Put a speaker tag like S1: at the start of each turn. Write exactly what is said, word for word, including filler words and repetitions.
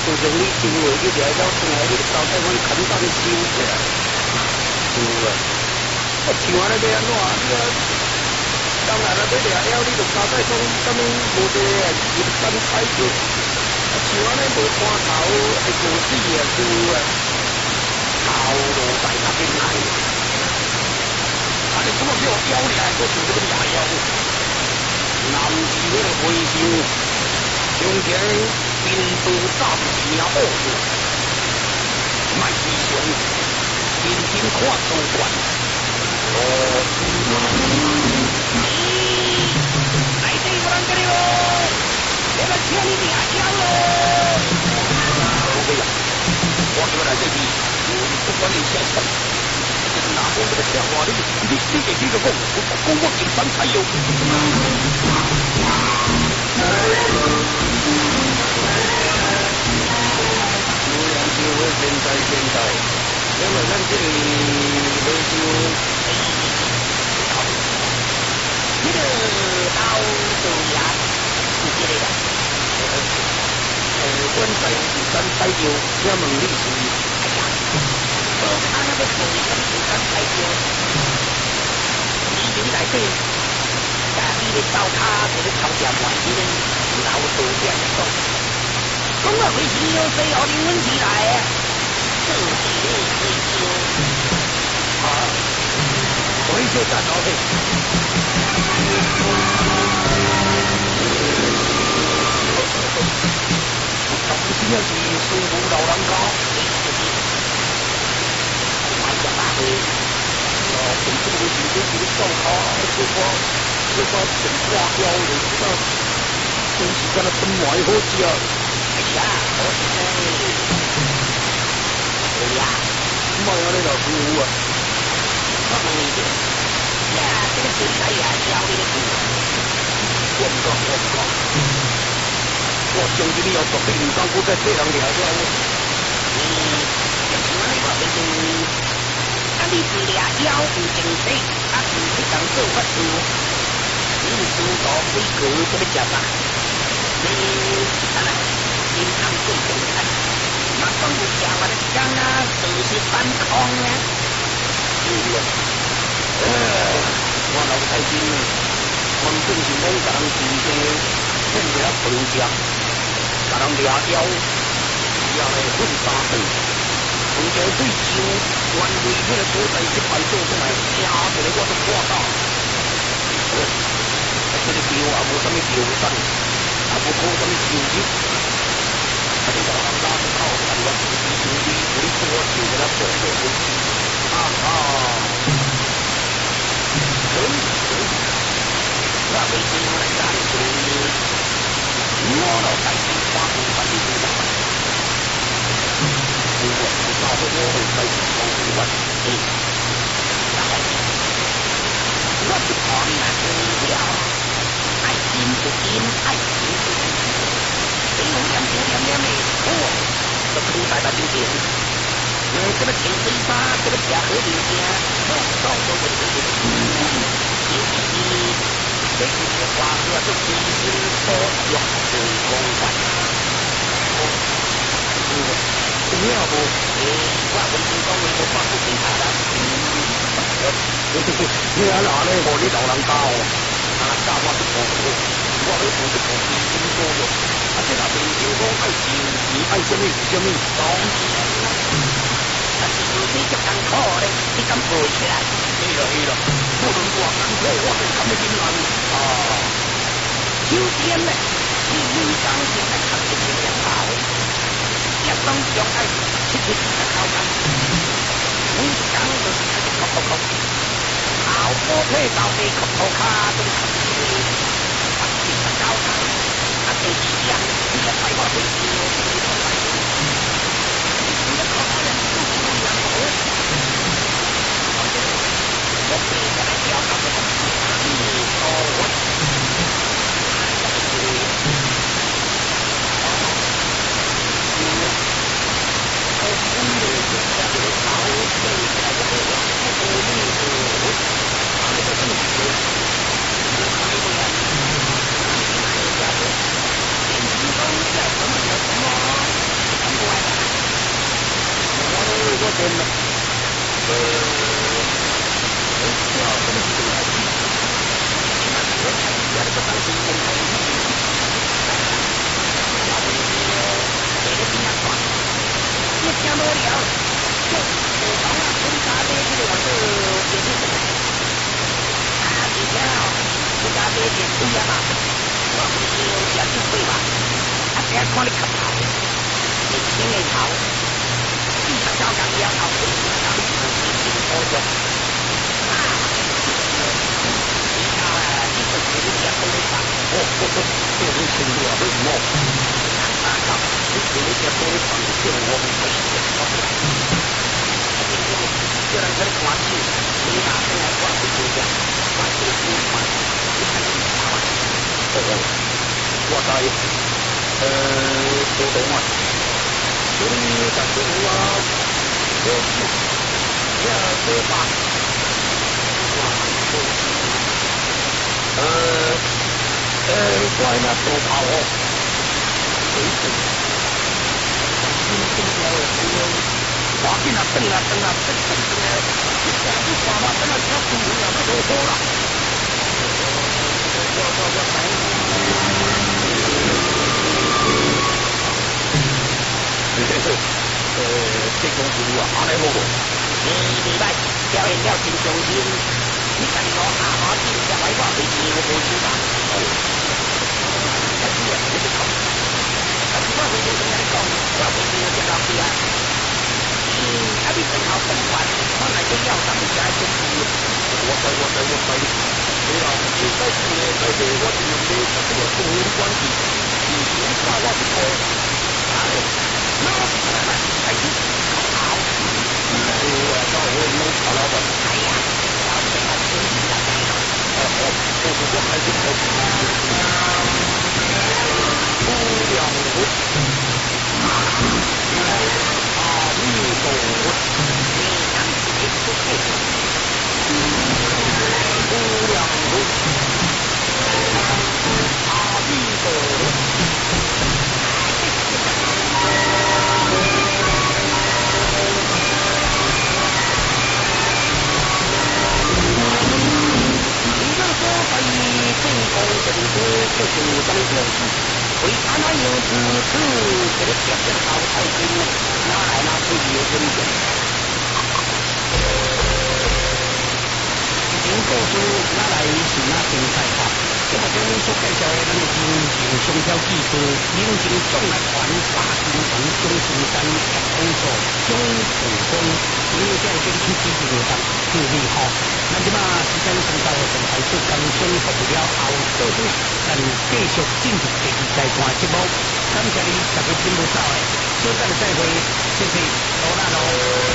S1: 就像你定位去掠妖出来，你交代阮简单收起来。有啊，我像安尼要安怎？你啊，当然啦，要掠妖，你就交代讲啥物无地啊，入山采药。啊，像安尼无看头，会过死啊，是啊，头路在那边来。啊，你怎么叫我妖掠？我想这个掠妖，男是迄个微笑，从前兵多早是名恶事，卖是上认真看主管。哦，来这个人给你喽，我们请你掠妖喽。不会呀，我叫来这里，不管你想什么。拿我这个笑话，你你你给听着讲，我讲我进山采药。有人就会现在现在，因为咱这里没就你的刀手牙是这个的。呃，阮在进山采药，请问你是？哎呀。我看那个水跟水跟太多，你你来这，家里的灶卡这个头家环境老多点多，讲我回去有谁要你问起来啊？自己的退休啊，退休干啥的？我不是要是师傅老人家。哦，本这个情况就是烧烤，就说就说整挂标的，那真是跟那春晚好吃。哎呀，好吃嘞！哎呀，妈呀，那老师傅啊！我问你的，呀，这个水菜呀，教你的苦。我唔讲，我唔讲，我相信你要绝对唔敢不再这样聊了。你，你喜欢那个那个。啊！你是掠妖有正体，啊，唔去当做法事，你是大水果这个食法，你啊啦，你当做正餐，马上就食完了讲啊，事实反抗啊，是啊，呃，我老太君，我们正是某个人自己骗了分家，把人掠妖，掠来混沙顿。从前对酒，原为迄个所在去摆做出来，正一个我都看到。哦，啊，这个酒也无啥物酒产，也无讨啥物酒质。啊，这老人家是靠台湾自己兄弟为做酒给他做做做。啊啊！可以可以，我为酒来干酒，我老百姓花不完的不大。我不知道我会开始光顾问题，然后我是狂男不了，爱金不金，爱情不情，谁有两千两两的错，这口袋的经典，呃，这个清水沙，这个假河流边，我早都会会会，尤其是这个花河都其实多用是公馆，哦，有影无？诶，我本身讲话我发不其他啦。你啊哪咧？我你老人家哦，啊家我是做过，我咧做是做基金作用。啊，这若平常讲爱钱，你爱什么是什么，当然啦。但是有些足艰苦咧，你敢背起来？是啦是啦，不论偌艰苦，我都敢要忍耐。啊，首先咧，你每工先来读一篇两头。一生相爱，切切在靠近，每一工就是喺度哭哭哭，后波梯到地哭哭卡都哭住，不是在交談，啊第二日你就睇我去笑，你都嚟，你一個人都冇人好，我哋就係有咁嘅呢個我。 对呀嘛，我唔是有只飞嘛，啊，只看你头头，你青的头，你十九斤以后，你十九斤是真好用。啊，以后啊，你就是你只好你放，哦哦哦，这种程度啊，为什么？啊，好，你是你只好你放，这种我们还是要搞不来。叫人在看起，你打进来挂不住的，挂起来不快，你看你打完。哦，我知，呃，普通话，所以但是我我是这说法，哇，呃呃，我那手跑哦，水准，今天我我。我今仔转啊转啊转转转啊，你下次看嘛，转啊只要输了，那就好啦。我我我知。嘿嘿嘿，呃，这公司啊，安尼好无？你礼拜表现了真上心，你家己攞下下先，只位我对钱我无钱啦。哦，一啲人你就講，但是我會對你講，我對你有隻老師啊。啊！你最後不管，我嚟都要等你解決佢。我知我知我知，你話你使錢嘅，使錢我用你實際係公關關係，以前花我唔過，係，嗱，係係啲好，係啊，都係我冇錯啦，係啊，有成日錢就係，哦哦，我我我係啲好，不良活。你懂我，你能接受不？不良我，阿弥陀佛。你那个在正宫正宫就是当官司，为他那样子是这个表现好太平了，哪来那自己有尊严？经过是哪来是哪精彩法？这么中所介绍的，咱们进行双挑技术，引进壮来团八金团中心山业工所中普工，因为这个跟出基金上助力好。那即马时间上到上台出工商服务了后，倒转咱继续进入第二阶段节目。感谢你，大家听不到的，稍等再会，谢谢，好啦喽。